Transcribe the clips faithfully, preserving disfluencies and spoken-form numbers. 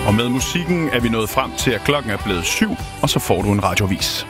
Og med musikken er vi nået frem til, at klokken er blevet syv, og så får du en radioavis.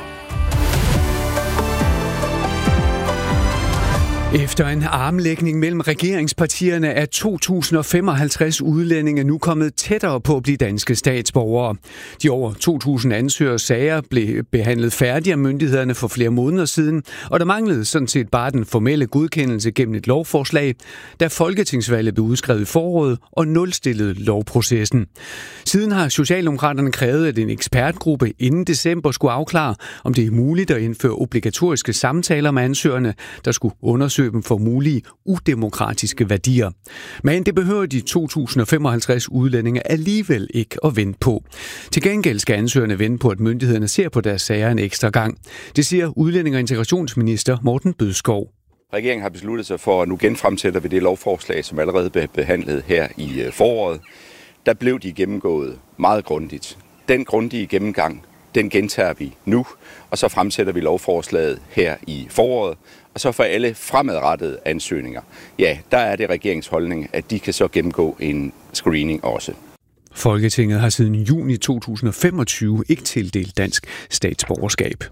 Efter en armlægning mellem regeringspartierne er to tusind og femoghalvtreds udlændinge nu kommet tættere på at blive danske statsborgere. De over to tusind ansøgers sager blev behandlet færdigt af myndighederne for flere måneder siden, og der manglede sådan set bare den formelle godkendelse gennem et lovforslag, da folketingsvalget blev udskrevet i foråret og nulstillede lovprocessen. Siden har Socialdemokraterne krævet, at en ekspertgruppe inden december skulle afklare, om det er muligt at indføre obligatoriske samtaler med ansøgerne, der skulle undersøge dem for mulige udemokratiske værdier. Men det behøver de to tusind og femoghalvtreds udlændinge alligevel ikke at vente på. Til gengæld skal ansøgerne vente på, at myndighederne ser på deres sager en ekstra gang. Det siger udlænding- og integrationsminister Morten Bødskov. Regeringen har besluttet sig for, at nu genfremsætter vi det lovforslag, som allerede blev behandlet her i foråret. Der blev de gennemgået meget grundigt. Den grundige gennemgang, den gentager vi nu, og så fremsætter vi lovforslaget her i foråret. Og så for alle fremadrettede ansøgninger, ja, der er det regeringsholdning, at de kan så gennemgå en screening også. Folketinget har siden juni to tusind og femogtyve ikke tildelt dansk statsborgerskab.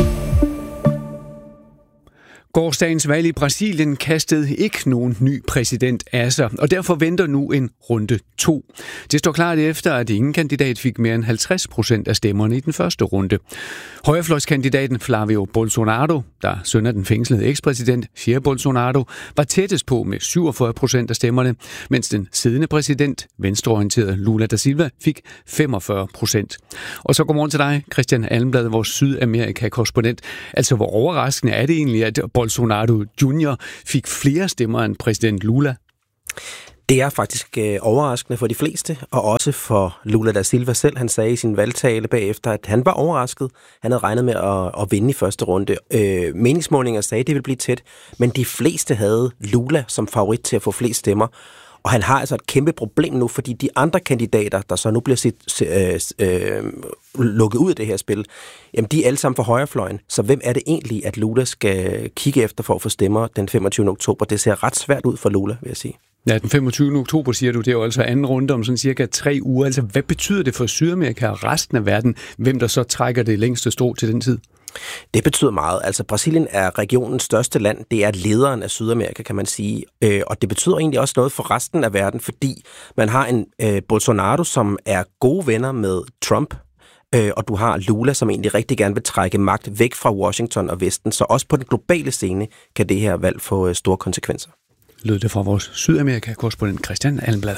Gårsdagens valg i Brasilien kastede ikke nogen ny præsident af sig, og derfor venter nu en runde to. Det står klart efter, at ingen kandidat fik mere end halvtreds procent af stemmerne i den første runde. Højrefløjskandidaten Flavio Bolsonaro, der søn af den fængslede ekspræsident Jair Bolsonaro, var tættest på med syvogfyrre procent af stemmerne, mens den siddende præsident, venstreorienterede Lula da Silva, fik femogfyrre procent. Og så godmorgen til dig, Christian Almblad, vores Sydamerika-korrespondent. Altså, hvor overraskende er det egentlig, at Bolsonaro junior fik flere stemmer end præsident Lula? Det er faktisk øh, overraskende for de fleste, og også for Lula da Silva selv. Han sagde i sin valgtale bagefter, at han var overrasket. Han havde regnet med at, at vinde i første runde. Øh, meningsmålinger sagde, at det ville blive tæt, men de fleste havde Lula som favorit til at få flest stemmer. Og han har altså et kæmpe problem nu, fordi de andre kandidater, der så nu bliver set, øh, øh, lukket ud af det her spil, jamen de er alle sammen for højrefløjen. Så hvem er det egentlig, at Lula skal kigge efter for at få stemmer den femogtyvende oktober? Det ser ret svært ud for Lula, vil jeg sige. Ja, den femogtyvende oktober, siger du, det er jo altså anden runde om sådan cirka tre uger. Altså, hvad betyder det for Sydamerika og resten af verden, hvem der så trækker det længste strå til den tid? Det betyder meget. Altså, Brasilien er regionens største land. Det er lederen af Sydamerika, kan man sige. Øh, og det betyder egentlig også noget for resten af verden, fordi man har en øh, Bolsonaro, som er gode venner med Trump, øh, og du har Lula, som egentlig rigtig gerne vil trække magt væk fra Washington og Vesten. Så også på den globale scene kan det her valg få øh, store konsekvenser. Lød det fra vores Sydamerika-korrespondent Christian Almblad.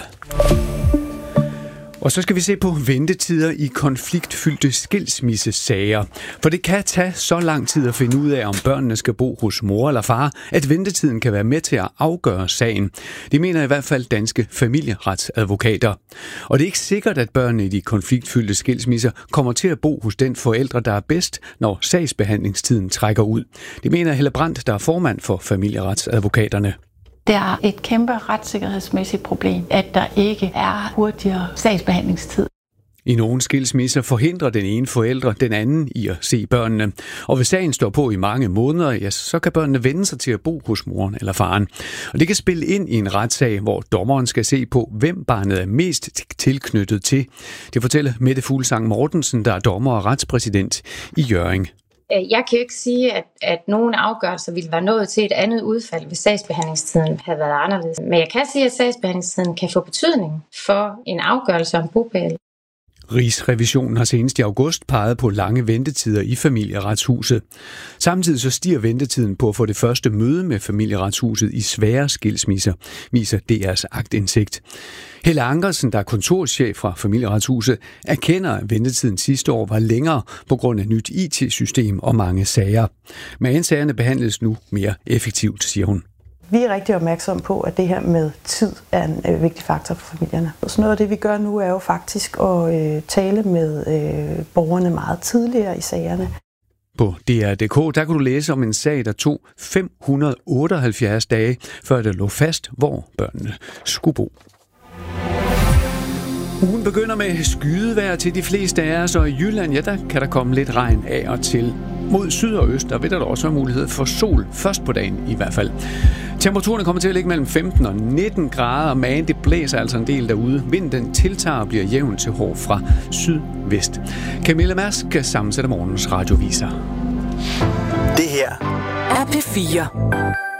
Og så skal vi se på ventetider i konfliktfyldte skilsmissesager. For det kan tage så lang tid at finde ud af, om børnene skal bo hos mor eller far, at ventetiden kan være med til at afgøre sagen. Det mener i hvert fald danske familieretsadvokater. Og det er ikke sikkert, at børnene i de konfliktfyldte skilsmisser kommer til at bo hos den forældre, der er bedst, når sagsbehandlingstiden trækker ud. Det mener Helle Brandt, der er formand for familieretsadvokaterne. Det er et kæmpe retssikkerhedsmæssigt problem, at der ikke er hurtigere sagsbehandlingstid. I nogle skilsmisser forhindrer den ene forælder den anden i at se børnene. Og hvis sagen står på i mange måneder, ja, så kan børnene vende sig til at bo hos moren eller faren. Og det kan spille ind i en retssag, hvor dommeren skal se på, hvem barnet er mest tilknyttet til. Det fortæller Mette Fuglsang Mortensen, der er dommer og retspræsident i Hjørring. Jeg kan jo ikke sige, at, at nogen afgørelser ville være nået til et andet udfald, hvis sagsbehandlingstiden havde været anderledes. Men jeg kan sige, at sagsbehandlingstiden kan få betydning for en afgørelse om bopæl. Rigsrevisionen har senest i august peget på lange ventetider i Familieretshuset. Samtidig så stiger ventetiden på at få det første møde med Familieretshuset i svære skilsmisser, viser D R's aktindsigt. Helle Ankersen, der er kontorchef fra Familieretshuset, erkender, at ventetiden sidste år var længere på grund af nyt I T-system og mange sager. Men sagerne behandles nu mere effektivt, siger hun. Vi er rigtig opmærksomme på, at det her med tid er en øh, vigtig faktor for familierne. Så noget af det, vi gør nu, er jo faktisk at øh, tale med øh, borgerne meget tidligere i sagerne. På D R punktum d k der kan du læse om en sag, der tog fem hundrede otteoghalvfjerds dage, før det lå fast, hvor børnene skulle bo. Ugen begynder med skydevejr til de fleste af os, og i Jylland, ja, der kan der komme lidt regn af og til. Mod syd og øst, der vil der også være mulighed for sol, først på dagen i hvert fald. Temperaturen kommer til at ligge mellem femten og nitten grader, men det blæser altså en del derude. Vinden tiltager og bliver jævn til hård fra sydvest. Camilla Mærsk sammensætter morgens radioviser. Det her er P fire.